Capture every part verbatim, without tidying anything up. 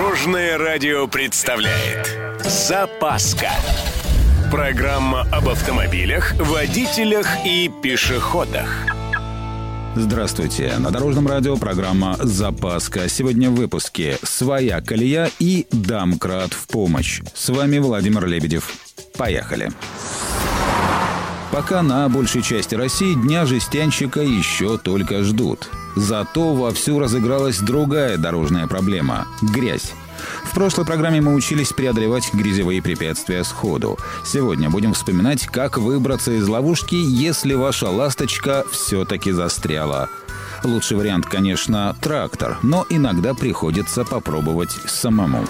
Дорожное радио представляет «Запаска». Программа об автомобилях, водителях и пешеходах. Здравствуйте. На Дорожном радио программа «Запаска». Сегодня в выпуске «Своя колея» и «Домкрат в помощь». С вами Владимир Лебедев. Поехали. Пока на большей части России Дня жестянщика еще только ждут. Зато вовсю разыгралась другая дорожная проблема – грязь. В прошлой программе мы учились преодолевать грязевые препятствия сходу. Сегодня будем вспоминать, как выбраться из ловушки, если ваша ласточка все-таки застряла. Лучший вариант, конечно, трактор, но иногда приходится попробовать самому.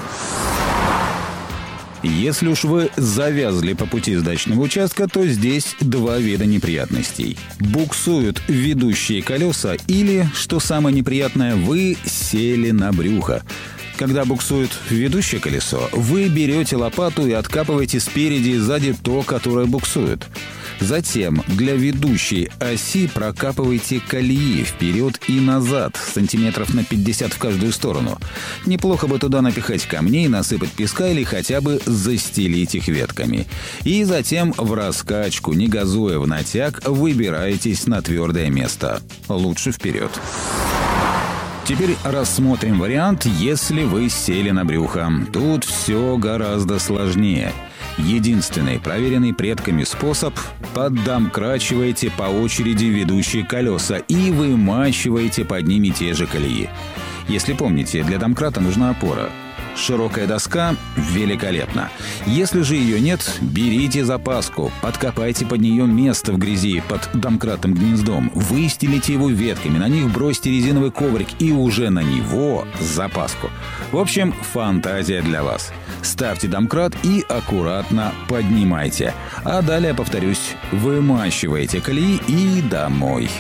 Если уж вы завязли по пути с дачного участка, то здесь два вида неприятностей. Буксуют ведущие колеса или, что самое неприятное, вы сели на брюхо. Когда буксует ведущее колесо, вы берете лопату и откапываете спереди и сзади то, которое буксует. Затем для ведущей оси прокапывайте колеи вперед и назад, сантиметров на пятьдесят в каждую сторону. Неплохо бы туда напихать камней, насыпать песка или хотя бы застелить их ветками. И затем в раскачку, не газуя в натяг, выбираетесь на твердое место. Лучше вперед. Теперь рассмотрим вариант, если вы сели на брюхо. Тут все гораздо сложнее. Единственный проверенный предками способ – поддомкрачиваете по очереди ведущие колеса и вымачиваете под ними те же колеи. Если помните, для домкрата нужна опора. Широкая доска – великолепно. Если же ее нет, берите запаску, подкопайте под нее место в грязи под домкратным гнездом, выстелите его ветками, на них бросьте резиновый коврик и уже на него запаску. В общем, фантазия для вас. Ставьте домкрат и аккуратно поднимайте. А далее, повторюсь, вымачивайте колеи и домой.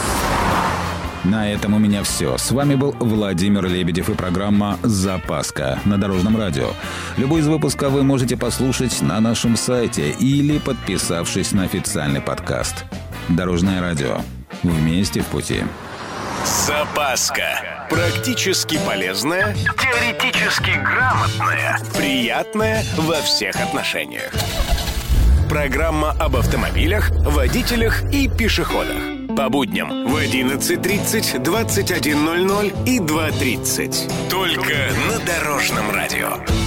На этом у меня все. С вами был Владимир Лебедев и программа «Запаска» на Дорожном радио. Любой из выпусков вы можете послушать на нашем сайте или подписавшись на официальный подкаст. Дорожное радио. Вместе в пути. «Запаска». Практически полезная, теоретически грамотная, приятная во всех отношениях. Программа об автомобилях, водителях и пешеходах. По будням в одиннадцать тридцать, двадцать один ноль ноль и два тридцать. Только на Дорожном радио.